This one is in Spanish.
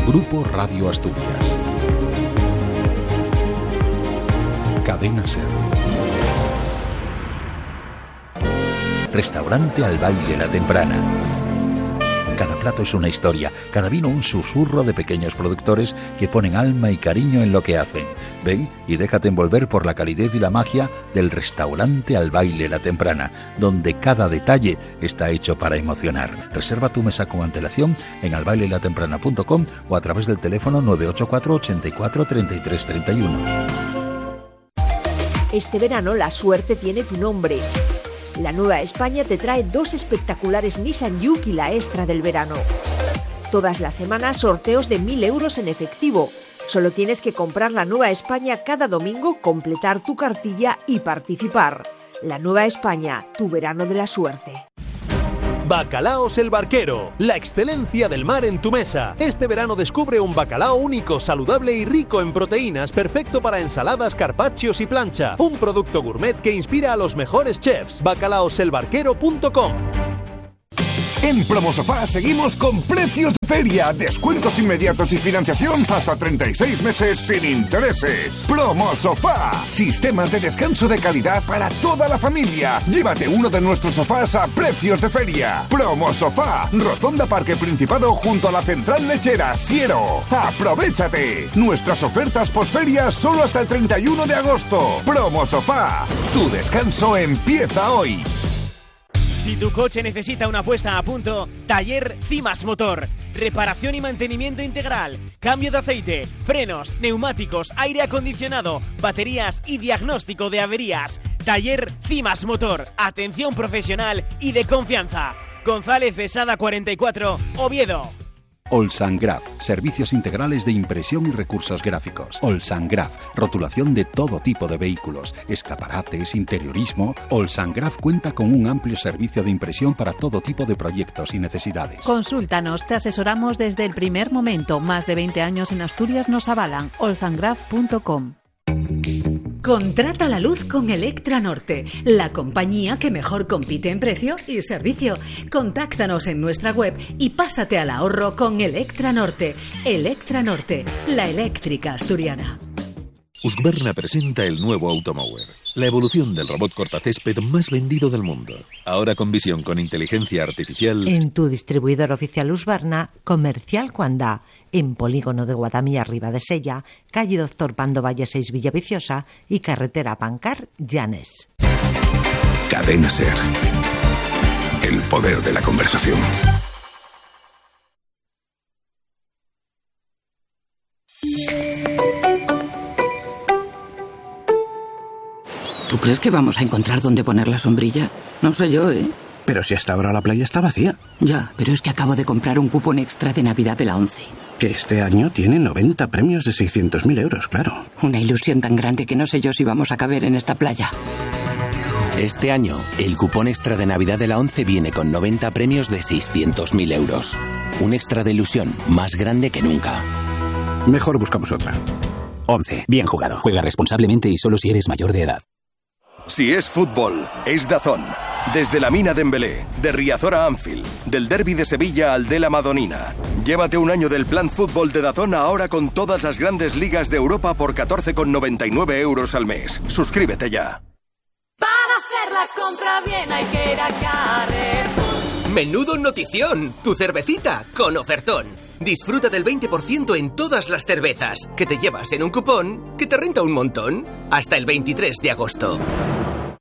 Grupo Radio Asturias. Cadena SER. Restaurante Al Baile La Temprana. Cada plato es una historia, cada vino un susurro de pequeños productores que ponen alma y cariño en lo que hacen. Ven y déjate envolver por la calidez y la magia del Restaurante Al Baile La Temprana, donde cada detalle está hecho para emocionar. Reserva tu mesa con antelación en albailelatemprana.com o a través del teléfono 984 84 33 31. Este verano la suerte tiene tu nombre. La Nueva España te trae 2 espectaculares Nissan Juke y la extra del verano. Todas las semanas sorteos de 1.000 euros en efectivo. Solo tienes que comprar la Nueva España cada domingo, completar tu cartilla y participar. La Nueva España, tu verano de la suerte. Bacalaos El Barquero, la excelencia del mar en tu mesa. Este verano descubre un bacalao único, saludable y rico en proteínas, perfecto para ensaladas, carpaccios y plancha. Un producto gourmet que inspira a los mejores chefs. Bacalaoselbarquero.com. En Promosofá seguimos con precios de feria, descuentos inmediatos y financiación hasta 36 meses sin intereses. Promosofá, sistemas de descanso de calidad para toda la familia. Llévate uno de nuestros sofás a precios de feria. Promosofá, Rotonda Parque Principado junto a la Central Lechera, Siero. ¡Aprovéchate! Nuestras ofertas posferias solo hasta el 31 de agosto. Promosofá, tu descanso empieza hoy. Si tu coche necesita una puesta a punto, Taller Cimas Motor. Reparación y mantenimiento integral, cambio de aceite, frenos, neumáticos, aire acondicionado, baterías y diagnóstico de averías. Taller Cimas Motor. Atención profesional y de confianza. González de Sada 44, Oviedo. Olsangraf, servicios integrales de impresión y recursos gráficos. Olsangraf, rotulación de todo tipo de vehículos, escaparates, interiorismo. Olsangraf cuenta con un amplio servicio de impresión para todo tipo de proyectos y necesidades. Consúltanos, te asesoramos desde el primer momento. Más de 20 años en Asturias nos avalan. olsangraf.com. Contrata la luz con Electra Norte, la compañía que mejor compite en precio y servicio. Contáctanos en nuestra web y pásate al ahorro con Electra Norte. Electra Norte, la eléctrica asturiana. Husqvarna presenta el nuevo Automower, la evolución del robot cortacésped más vendido del mundo. Ahora con visión con inteligencia artificial. En tu distribuidor oficial Husqvarna, Comercial Cuandá, en Polígono de Guadamía Riba de Sella, calle Doctor Pando Valle 6 Villaviciosa y carretera Pancar Llanes. Cadena SER. El poder de la conversación. ¿Tú crees que vamos a encontrar dónde poner la sombrilla? No sé yo, ¿eh? Pero si hasta ahora la playa está vacía. Ya, pero es que acabo de comprar un cupón extra de Navidad de la 11. Que este año tiene 90 premios de 600.000 euros, claro. Una ilusión tan grande que no sé yo si vamos a caber en esta playa. Este año, el cupón extra de Navidad de la 11 viene con 90 premios de 600.000 euros. Un extra de ilusión más grande que nunca. Mejor buscamos otra. 11. Bien jugado. Juega responsablemente y solo si eres mayor de edad. Si es fútbol, es DAZN. Desde la Mina de Embelé, de Riazor a Anfield, del Derbi de Sevilla al de la Madonina. Llévate un año del plan fútbol de DAZN ahora con todas las grandes ligas de Europa por 14,99 euros al mes. Suscríbete ya. Para hacer la compra bien hay que ir a Carrefour. ¡Menudo notición! Tu cervecita con ofertón. Disfruta del 20% en todas las cervezas, que te llevas en un cupón que te renta un montón. Hasta el 23 de agosto.